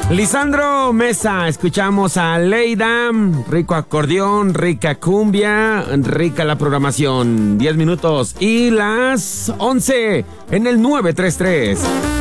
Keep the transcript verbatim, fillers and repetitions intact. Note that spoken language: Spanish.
Lisandro Mesa, escuchamos a Leida, rico acordeón, rica cumbia, rica la programación. diez minutos y las once en el nueve tres tres.